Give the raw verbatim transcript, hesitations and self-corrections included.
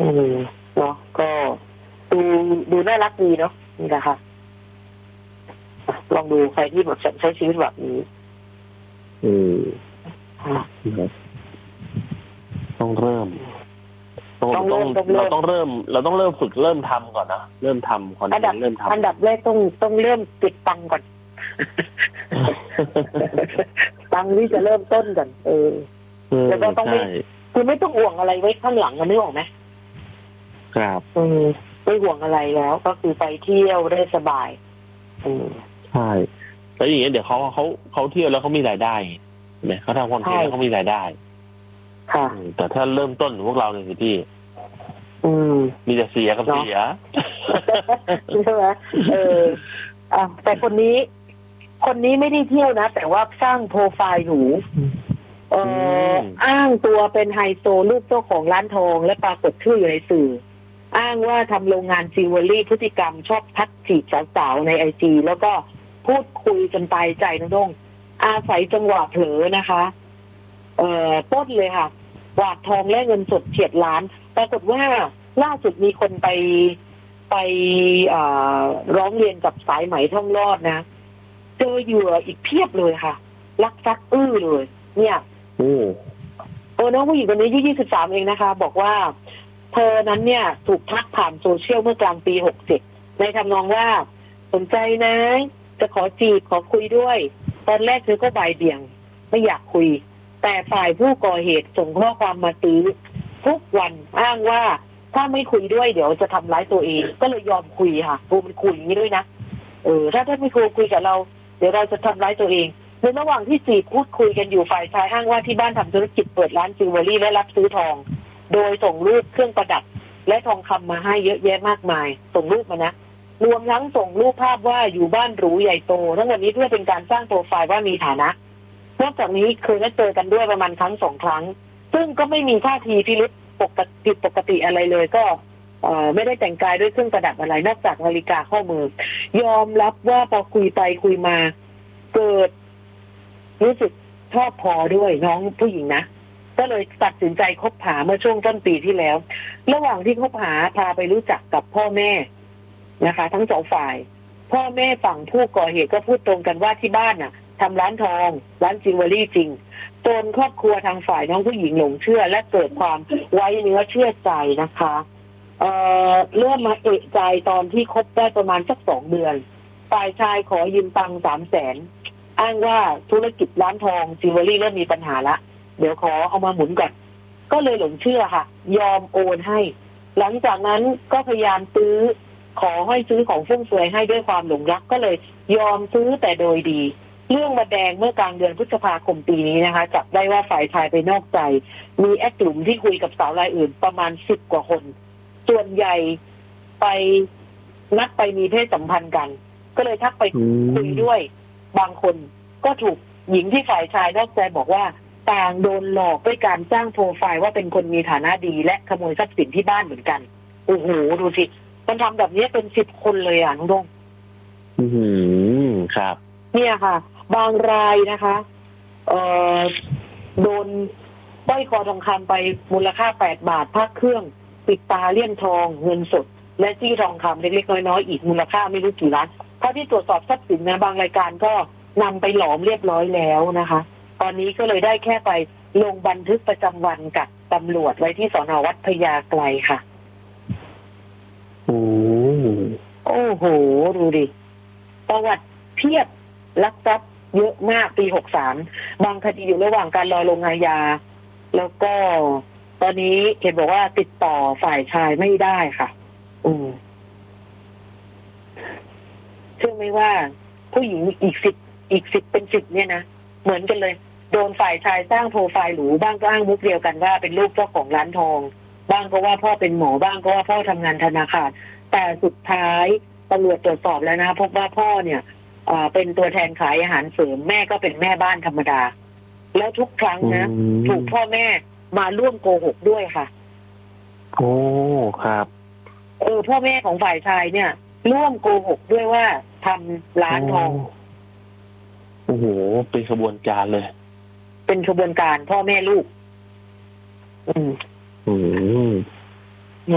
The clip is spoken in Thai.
อืมเนาะก็ดูดูน่ารักดีเนาะนี่แหละค่ะลองดูใครที่แบบใช้ชีวิตแบบนี้อืมต้องเริ่มต้องต้องเราต้องเริ่มเราต้องเริ่มฝึกเริ่มทำก่อนนะเริ่มทำคอนเทนต์เริ่มทำอันดับแรกต้องต้องเริ่มติดตังก่อน ตังที่จะเริ่มต้นก่อนเออแล้วก็ต้องไม่คือไม่ต้องห่วงอะไรไว้ข้างหลังมันนึกออกไหมครับอืมไม่ห่วงอะไรแล้วก็คือไปเที่ยวได้สบายอืมใช่แล้วอย่างเงี้ยเดี๋ยวเขาเขาเขาเที่ยวแล้วเขามีรายได้เนี่ยเขาทำคอนเทนต์แล้วเขามีรายได้ค่ะแต่ถ้าเริ่มต้นพวกเราเนี่ยสิพี่อืมมีแต่เสียกับเสียใช่ไหมเอออ่ะแต่คนนี้คนนี้ไม่ได้เที่ยวนะแต่ว่าสร้างโปรไฟล์หรูเอออ้างตัวเป็นไฮโซลูกเจ้าของร้านทองและปรากฏชื่ออยู่ในสื่ออ้างว่าทำโรงงานจิวเวลรี่พฤติกรรมชอบทักจีบสาวๆในไอจีแล้วก็พูดคุยจนตายใจนะดงอาศัยจังหวะเผลอนะคะเอ่อปล้นเลยค่ะกวาดทองและเงินสดเฉียดล้านปรากฏว่าล่าสุดมีคนไปไปร้องเรียนกับสายไหมท่องรอดนะเจอเหยื่ออีกเพียบเลยค่ะลักทรัพย์อื้อเลยเนี่ยโอ้เออน้องผู้หญิงคนนี้อายุยี่สิบสามเองนะคะบอกว่าเธอนั้นเนี่ยถูกทักผ่านโซเชียลเมื่อกลางปีหกสิบในทำนองว่าสนใจนะจะขอจีบขอคุยด้วยตอนแรกเธอก็บ่ายเบี่ยงไม่อยากคุยแต่ฝ่ายผู้ก่อเหตุส่งข้อความมาตื้อทุกวันอ้างว่าถ้าไม่คุยด้วยเดี๋ยวจะทำร้ายตัวเองก็เลยยอมคุยค่ะกูมันคุยอย่างนี้ด้วยนะเออถ้าท่านไม่คุยคุยกับเราเดี๋ยวเราจะทำร้ายตัวเองในระหว่างที่จีบพูดคุยกันอยู่ฝ่ายชายอ้างว่าที่บ้านทำธุรกิจเปิดร้านจิวเวลรี่และรับซื้อทองโดยส่งรูปเครื่องประดับและทองคำมาให้เยอะแยะมากมายส่งรูปมานะรวมทั้งส่งรูปภาพว่าอยู่บ้านหรูใหญ่โตทั้งหมดนี้เพื่อเป็นการสร้างโปรไฟล์ว่ามีฐานะนอกจากนี้เคยได้เจอกันด้วยประมาณครั้งสองครั้งซึ่งก็ไม่มีท่าทีพิรุธปกติปกติอะไรเลยก็ไม่ได้แต่งกายด้วยเครื่องประดับอะไรนอกจากนาฬิกาข้อมือยอมรับว่าพอคุยไปคุยมาเกิดรู้สึกชอบพอด้วยน้องผู้หญิงนะก็เลยตัดสินใจคบหาเมื่อช่วงต้นปีที่แล้วระหว่างที่คบหาพาไปรู้จักกับพ่อแม่นะคะทั้งสองฝ่ายพ่อแม่ฝั่งผู้ก่อเหตุก็พูดตรงกันว่าที่บ้านน่ะทำร้านทองร้านจิวเวลรี่จริงจนครอบครัวทางฝ่ายน้องผู้หญิงหลงเชื่อและเกิดความไว้เนื้อเชื่อใจนะคะเอ่อเริ่มมาเอะใจตอนที่คบได้ประมาณสักสองเดือนฝ่ายชายขอยืมตังค์สามแสนอ้างว่าธุรกิจร้านทองจิวเวลรี่เริ่มมีปัญหาละเดี๋ยวขอเอามาหมุนก่อนก็เลยหลงเชื่อค่ะยอมโอนให้หลังจากนั้นก็พยายามซื้อขอให้ซื้อของฟุ่มเฟือยให้ด้วยความหลงรักก็เลยยอมซื้อแต่โดยดีเรื่องมาแดงเมื่อกลางเดือนพฤษภาคมปีนี้นะคะจับได้ว่าฝ่ายชายไปนอกใจมีแอดกลุ่มที่คุยกับสาวรายอื่นประมาณสิบกว่าคนส่วนใหญ่ไปนัดไปมีเพศสัมพันธ์กันก็เลยทักไปคุยด้วยบางคนก็ถูกหญิงที่ฝ่ายชายนอกใจบอกว่าต่างโดนหลอกด้วยการสร้างโปรไฟล์ว่าเป็นคนมีฐานะดีและขโมยทรัพย์สินที่บ้านเหมือนกันโอ้โหดูสิมันทำแบบนี้เป็นสิบคนเลยอ่ะน้องดงอืมครับเนี่ยค่ะบางรายนะคะเอ่อโดนสร้อยคอทองคำไปมูลค่าแปดบาทพระเครื่องปิดตาเลี่ยมทองเงินสดและจี้ทองคำเล็กๆน้อยๆอีกมูลค่าไม่รู้กี่ล้านเท่าที่ตรวจสอบทรัพย์สินนะบางรายการก็นำไปหลอมเรียบร้อยแล้วนะคะตอนนี้ก็เลยได้แค่ไปลงบันทึกประจำวันกับตำรวจไว้ที่สน.วัดพญาไกลค่ะโอ้โอ้โหดูดิประวัติเพียบลักทรัพย์เยอะมากปีหกสามบางคดีอยู่ระหว่างการรอลงอาญาแล้วก็ตอนนี้เห็นบอกว่าติดต่อฝ่ายชายไม่ได้ค่ะอืมเชื่อไหมว่าผู้หญิงอีกสิบอีกสิบเป็นสิบเนี่ยนะเหมือนกันเลยโดนฝ่ายชายสร้างโปรไฟล์หรูบ้างก็อ้างมุกเดียวกันว่าเป็นลูกเจ้าของร้านทองบ้างก็ว่าพ่อเป็นหมอบ้างก็ว่าพ่อทำงานธนาคารแต่สุดท้ายตำรวจตรวจสอบแล้วนะพบว่าพ่อเนี่ยเป็นตัวแทนขายอาหารเสริมแม่ก็เป็นแม่บ้านธรรมดาแล้วทุกครั้งนะถูกพ่อแม่มาร่วมโกหกด้วยค่ะโอ้ครับเออพ่อแม่ของฝ่ายชายเนี่ยร่วมโกหกด้วยว่าทำร้านทองโอ้โหเป็นขบวนการเลยเป็นขบวนการพ่อแม่ลูกอืมอืม